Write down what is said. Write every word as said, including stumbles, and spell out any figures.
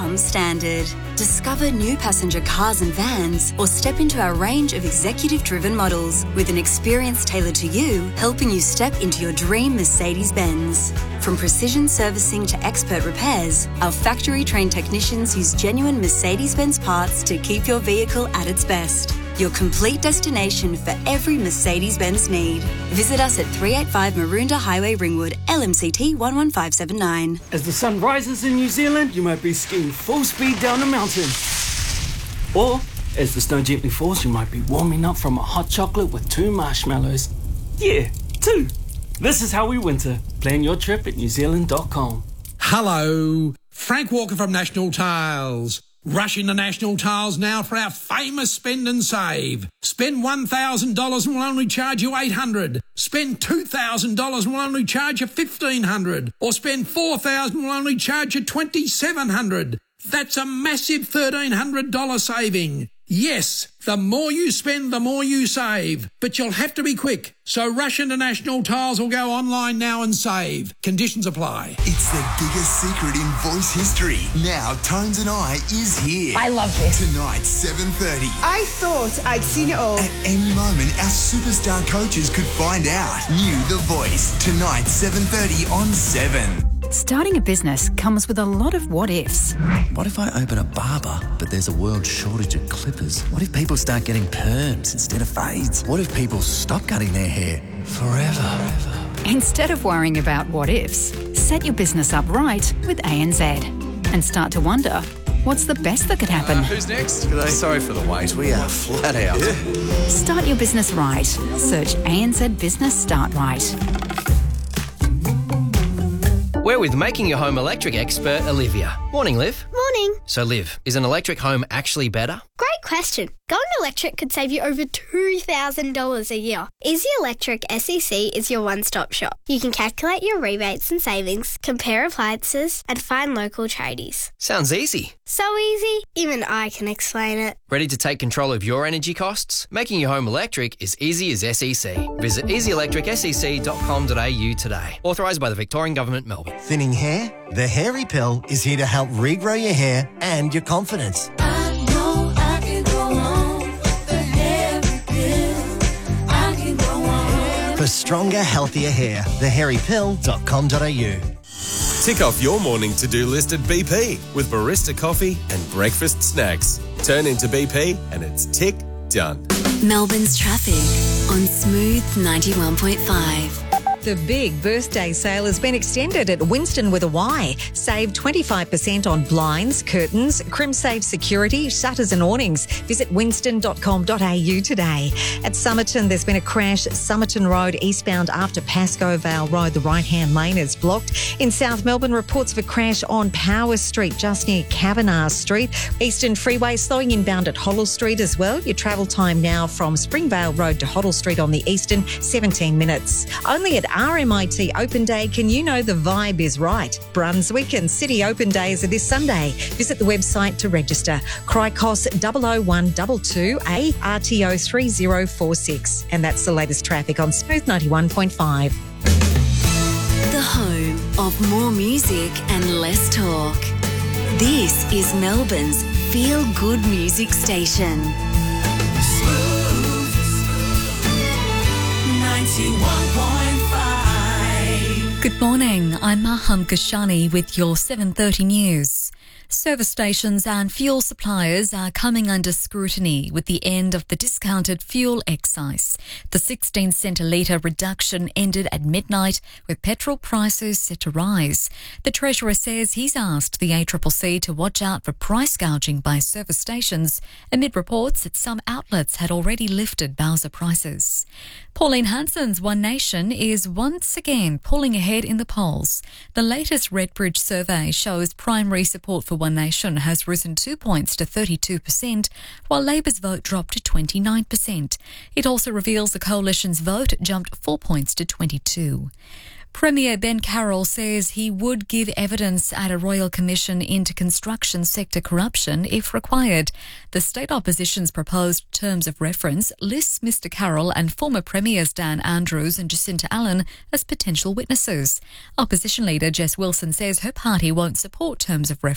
comes standard. Discover new passenger cars and vans or step into our range of executive-driven models with an experience tailored to you, helping you step into your dream Mercedes-Benz. From precision servicing to expert repairs, our factory-trained technicians use genuine Mercedes-Benz parts to keep your vehicle at its best. Your complete destination for every Mercedes-Benz need. Visit us at three eighty-five Maroondah Highway, Ringwood, L M C T one one five seven nine. As the sun rises in New Zealand, you might be skiing full speed down a mountain. Or, as the snow gently falls, you might be warming up from a hot chocolate with two marshmallows. Yeah, two. This is how we winter. Plan your trip at new zealand dot com. Hello, Frank Walker from National Tiles. Rush into National Tiles now for our famous spend and save. Spend one thousand dollars and we'll only charge you eight hundred dollars. Spend two thousand dollars and we'll only charge you fifteen hundred dollars. Or spend four thousand dollars and we'll only charge you twenty-seven hundred dollars. That's a massive thirteen hundred dollars saving. Yes, the more you spend, the more you save. But you'll have to be quick. So rush into National Tiles or go online now and save. Conditions apply. It's the biggest secret in voice history. Now, Tones and I is here. I love this. Tonight, seven thirty. I thought I'd seen it all. At any moment, our superstar coaches could find out. New The Voice. Tonight, seven thirty on seven. Starting a business comes with a lot of what-ifs. What if I open a barber, but there's a world shortage of clippers? What if people start getting perms instead of fades? What if people stop cutting their hair forever? Instead of worrying about what-ifs, set your business up right with A N Z and start to wonder, what's the best that could happen? Uh, who's next? G'day. Sorry for the wait, we are flat out. Yeah. Start your business right. Search A N Z Business Start Right. We're with Making Your Home Electric expert, Olivia. Morning, Liv. Morning. So, Liv, is an electric home actually better? Great question. Going electric could save you over two thousand dollars a year. Easy Electric S E C is your one-stop shop. You can calculate your rebates and savings, compare appliances, and find local tradies. Sounds easy. So easy, even I can explain it. Ready to take control of your energy costs? Making your home electric is easy as S E C. Visit easy electric s e c dot com dot a u today. Authorised by the Victorian Government, Melbourne. Thinning hair? The Hairy Pill is here to help regrow your hair and your confidence. I know I can go on with the Hairy Pill. I can go on. For stronger, healthier hair, the hairy pill dot com dot a u. Tick off your morning to-do list at B P with barista coffee and breakfast snacks. Turn into B P and it's tick done. Melbourne's traffic on Smooth ninety-one point five. The big birthday sale has been extended at Winston with a Y. Save twenty-five percent on blinds, curtains, CrimSafe security, shutters and awnings. Visit winston dot com dot a u today. At Somerton, there's been a crash. Somerton Road eastbound after Pascoe Vale Road. The right-hand lane is blocked. In South Melbourne, reports of a crash on Power Street, just near Kavanagh Street. Eastern Freeway slowing inbound at Hoddle Street as well. Your travel time now from Springvale Road to Hoddle Street on the eastern, seventeen minutes. Only at R M I T Open Day can you know the vibe is right. Brunswick and City Open Days are this Sunday. Visit the website to register. Cricos double oh one two two A R T O three oh four six. And that's the latest traffic on Smooth ninety-one point five. The home of more music and less talk. This is Melbourne's feel-good music station. Smooth ninety-one point five. Good morning, I'm Maham Kashani with your seven thirty news. Service stations and fuel suppliers are coming under scrutiny with the end of the discounted fuel excise. The sixteen cent a litre reduction ended at midnight with petrol prices set to rise. The Treasurer says he's asked the A C C C to watch out for price gouging by service stations amid reports that some outlets had already lifted Bowser prices. Pauline Hanson's One Nation is once again pulling ahead in the polls. The latest Redbridge survey shows primary support for One Nation has risen two points to thirty-two percent, while Labor's vote dropped to twenty-nine percent. It also reveals the coalition's vote jumped four points to twenty-two. Premier Ben Carroll says he would give evidence at a royal commission into construction sector corruption if required. The state opposition's proposed terms of reference lists Mister Carroll and former premiers Dan Andrews and Jacinta Allen as potential witnesses. Opposition leader Jess Wilson says her party won't support terms of reference